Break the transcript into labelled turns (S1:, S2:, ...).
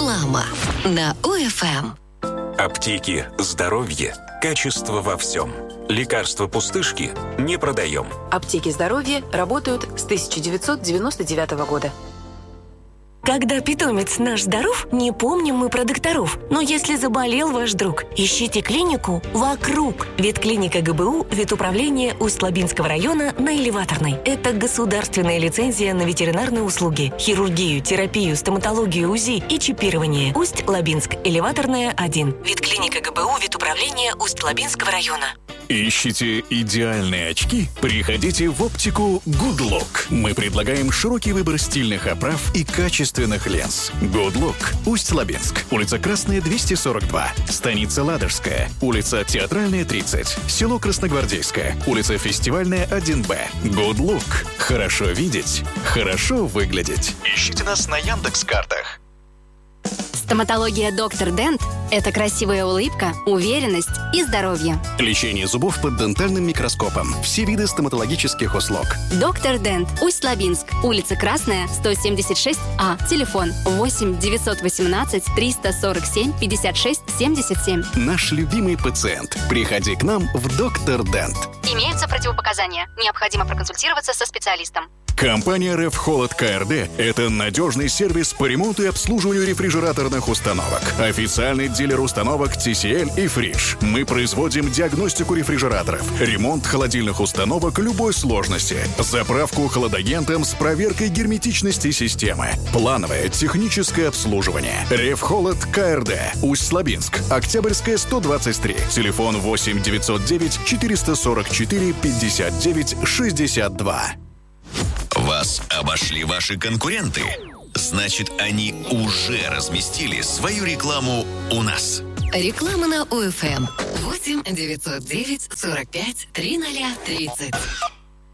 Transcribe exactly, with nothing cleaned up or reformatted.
S1: Реклама на ОФМ.
S2: Аптеки «Здоровье». Качество во всем. Лекарства пустышки не продаем.
S3: Аптеки «Здоровье» работают с тысяча девятьсот девяносто девятого года.
S4: Когда питомец наш здоров, не помним мы про докторов. Но если заболел ваш друг, ищите клинику вокруг. Ветклиника ГБУ, ветуправление Усть-Лабинского района на Элеваторной. Это государственная лицензия на ветеринарные услуги, хирургию, терапию, стоматологию, УЗИ и чипирование. Усть-Лабинск, Элеваторная, один. Ветклиника ГБУ, ветуправление Усть-Лабинского района.
S5: Ищите идеальные очки? Приходите в оптику Good Look. Мы предлагаем широкий выбор стильных оправ и качественных линз. Good Look. Усть-Лабинск. Улица Красная, двести сорок два. Станица Ладожская. Улица Театральная, тридцать. Село Красногвардейское. Улица Фестивальная, один Б. Good Look. Хорошо видеть. Хорошо выглядеть. Ищите нас на Яндекс.Картах.
S6: Стоматология «Доктор Дент» – это красивая улыбка, уверенность и здоровье.
S5: Лечение зубов под дентальным микроскопом. Все виды стоматологических услуг.
S6: «Доктор Дент», Усть-Лабинск, улица Красная, сто семьдесят шесть А. Телефон восемь девятьсот восемнадцать триста сорок семь пятьдесят шесть семьдесят семь.
S5: Наш любимый пациент. Приходи к нам в «Доктор Дент».
S6: Имеются противопоказания. Необходимо проконсультироваться со специалистом.
S5: Компания РЭФ Холод КРД – это надежный сервис по ремонту и обслуживанию рефрижераторных установок. Официальный дилер установок ти си эль и Фриш. Мы производим диагностику рефрижераторов, ремонт холодильных установок любой сложности, заправку холодагентом с проверкой герметичности системы, плановое техническое обслуживание. РЭФ Холод КРД. Усть-Лабинск. Октябрьская, сто двадцать три. Телефон восемь девятьсот девять четыреста сорок четыре пятьдесят девять шестьдесят два.
S7: Вас обошли ваши конкуренты? Значит, они уже разместили свою рекламу у нас.
S1: Реклама на ОФМ. восемь девятьсот девять сорок пять тридцать тридцать.